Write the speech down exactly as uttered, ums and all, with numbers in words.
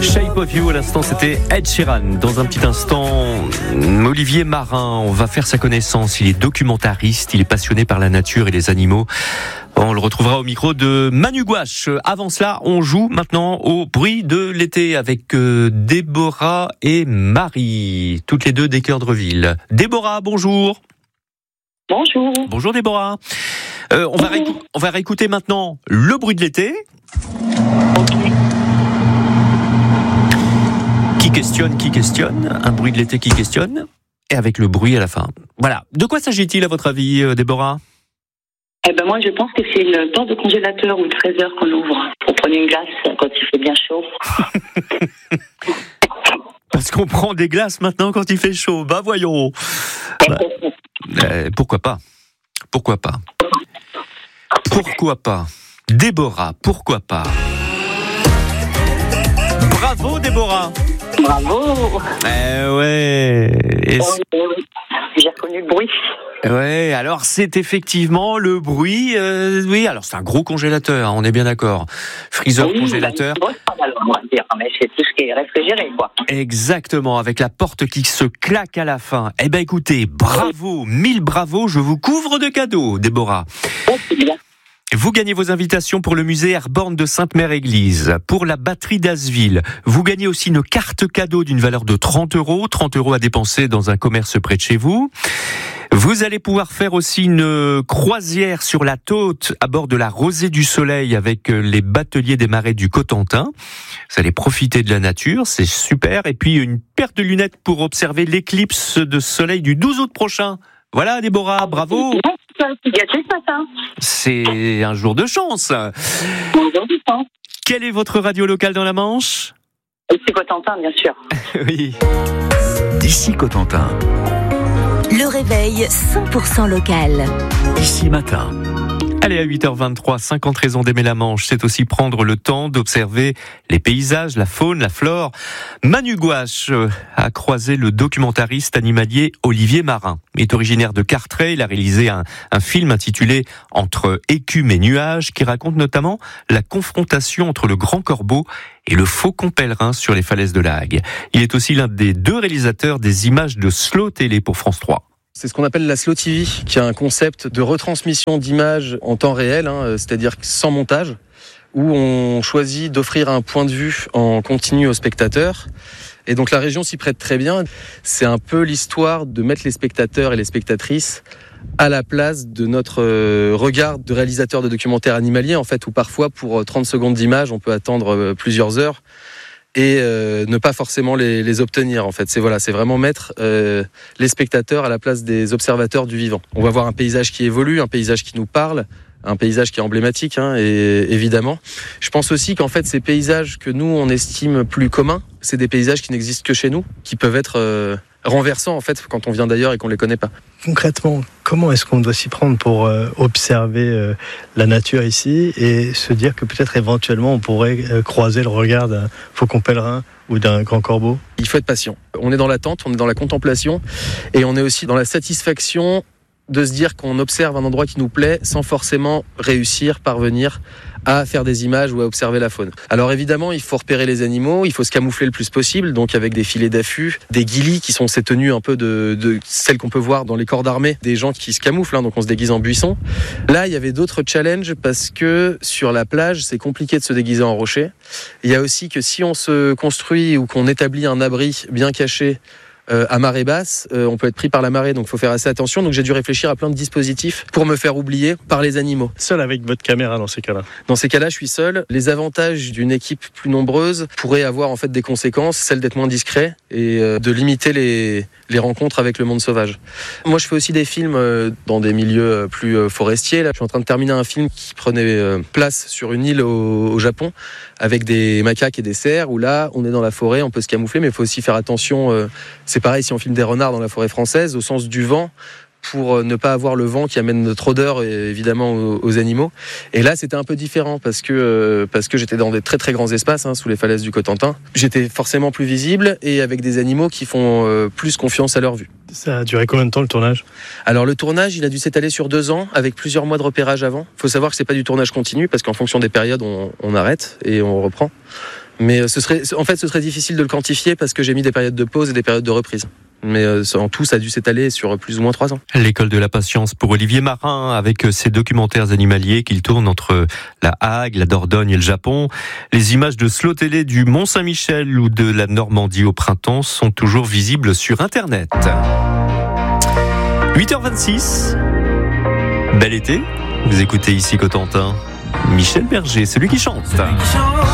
Shape of You, à l'instant, c'était Ed Sheeran. Dans un petit instant, Olivier Marin, on va faire sa connaissance. Il est documentariste, il est passionné par la nature et les animaux. On le retrouvera au micro de Manu Gouache. Avant cela, on joue maintenant au bruit de l'été avec euh, Déborah et Marie, toutes les deux des d'Équeurdreville. Déborah, bonjour. Bonjour. Bonjour Déborah. Euh, on, va réécou- on va réécouter maintenant le bruit de l'été. Okay. Qui questionne, qui questionne, un bruit de l'été qui questionne, et avec le bruit à la fin. Voilà. De quoi s'agit-il à votre avis, Déborah ? Eh ben moi, je pense que c'est une porte de congélateur ou une fraiseur qu'on ouvre pour prendre une glace quand il fait bien chaud. Parce qu'on prend des glaces maintenant quand il fait chaud. Bah voyons. Bah, euh, pourquoi pas ? Pourquoi pas ? Pourquoi pas ? Déborah, pourquoi pas ? Bravo Déborah. Bravo. Eh ouais. Et oh, oui. J'ai reconnu le bruit. Ouais, alors c'est effectivement le bruit. Euh, oui, alors c'est un gros congélateur, hein, on est bien d'accord. Freezer, oui, congélateur. Bah, on va dire, mais c'est tout ce qui est réfrigéré, quoi. Exactement, avec la porte qui se claque à la fin. Eh ben écoutez, bravo, mille bravos, je vous couvre de cadeaux, Déborah. Oh, c'est bien. Vous gagnez vos invitations pour le musée Airborne de Sainte-Mère-Église, pour la batterie d'Asville. Vous gagnez aussi une carte cadeau d'une valeur de trente euros, trente euros à dépenser dans un commerce près de chez vous. Vous allez pouvoir faire aussi une croisière sur la Taute à bord de la Rosée du Soleil avec les bateliers des marais du Cotentin. Vous allez profiter de la nature, c'est super. Et puis une paire de lunettes pour observer l'éclipse de soleil du douze août prochain. Voilà Déborah, bravo. C'est un jour de chance. Quelle est votre radio locale dans la Manche ? Ici Cotentin, bien sûr. Oui. D'ici Cotentin. Le réveil cent pour cent local. Ici matin. Allez, à huit heures vingt-trois, cinquante raisons d'aimer la Manche, c'est aussi prendre le temps d'observer les paysages, la faune, la flore. Manu Gouache a croisé le documentariste animalier Olivier Marin. Il est originaire de Carteret, il a réalisé un, un film intitulé « Entre écume et nuages » qui raconte notamment la confrontation entre le grand corbeau et le faucon pèlerin sur les falaises de la Hague. Il est aussi l'un des deux réalisateurs des images de Slow Télé pour France trois. C'est ce qu'on appelle la Slow T V, qui est un concept de retransmission d'images en temps réel, hein, c'est-à-dire sans montage, où on choisit d'offrir un point de vue en continu au spectateur. Et donc la région s'y prête très bien. C'est un peu l'histoire de mettre les spectateurs et les spectatrices à la place de notre regard de réalisateur de documentaires animaliers, en fait, où parfois pour trente secondes d'image, on peut attendre plusieurs heures et euh, ne pas forcément les, les obtenir, en fait. C'est voilà, c'est vraiment mettre euh, les spectateurs à la place des observateurs du vivant. On va voir un paysage qui évolue, un paysage qui nous parle, un paysage qui est emblématique, hein, et évidemment. Je pense aussi qu'en fait, ces paysages que nous, on estime plus communs, c'est des paysages qui n'existent que chez nous, qui peuvent être euh, renversants, en fait, quand on vient d'ailleurs et qu'on les connaît pas. Concrètement, comment est-ce qu'on doit s'y prendre pour euh, observer euh, la nature ici et se dire que peut-être éventuellement on pourrait euh, croiser le regard d'un faucon pèlerin ou d'un grand corbeau ? Il faut être patient. On est dans l'attente, on est dans la contemplation et on est aussi dans la satisfaction de se dire qu'on observe un endroit qui nous plaît sans forcément réussir, parvenir à faire des images ou à observer la faune. Alors évidemment, il faut repérer les animaux, il faut se camoufler le plus possible, donc avec des filets d'affût, des ghillies qui sont ces tenues un peu de, de celles qu'on peut voir dans les corps d'armée, des gens qui se camouflent, hein, donc on se déguise en buisson. Là, il y avait d'autres challenges parce que sur la plage, c'est compliqué de se déguiser en rocher. Il y a aussi que si on se construit ou qu'on établit un abri bien caché, Euh, à marée basse, euh, on peut être pris par la marée, donc il faut faire assez attention. Donc j'ai dû réfléchir à plein de dispositifs pour me faire oublier par les animaux. Seul avec votre caméra dans ces cas-là ? Dans ces cas-là, je suis seul. Les avantages d'une équipe plus nombreuse pourraient avoir en fait des conséquences, celles d'être moins discret et euh, de limiter les, les rencontres avec le monde sauvage. Moi, je fais aussi des films euh, dans des milieux plus euh, forestiers. Là, je suis en train de terminer un film qui prenait euh, place sur une île au, au Japon avec des macaques et des cerfs, où là, on est dans la forêt, on peut se camoufler, mais il faut aussi faire attention. Euh, c'est pareil si on filme des renards dans la forêt française, au sens du vent, pour ne pas avoir le vent qui amène trop d'odeur évidemment aux, aux animaux. Et là, c'était un peu différent parce que euh, parce que j'étais dans des très très grands espaces, hein, sous les falaises du Cotentin. J'étais forcément plus visible et avec des animaux qui font euh, plus confiance à leur vue. Ça a duré combien de temps le tournage ? Alors le tournage, il a dû s'étaler sur deux ans avec plusieurs mois de repérage avant. Il faut savoir que c'est pas du tournage continu parce qu'en fonction des périodes, on, on arrête et on reprend. Mais ce serait, en fait, ce serait difficile de le quantifier parce que j'ai mis des périodes de pause et des périodes de reprise. Mais en tout, ça a dû s'étaler sur plus ou moins trois ans. L'école de la patience pour Olivier Marin, avec ses documentaires animaliers qu'il tourne entre la Hague, la Dordogne et le Japon. Les images de slow télé du Mont-Saint-Michel ou de la Normandie au printemps sont toujours visibles sur Internet. huit heures vingt-six. Bel été. Vous écoutez ici Cotentin. Michel Berger, celui qui chante.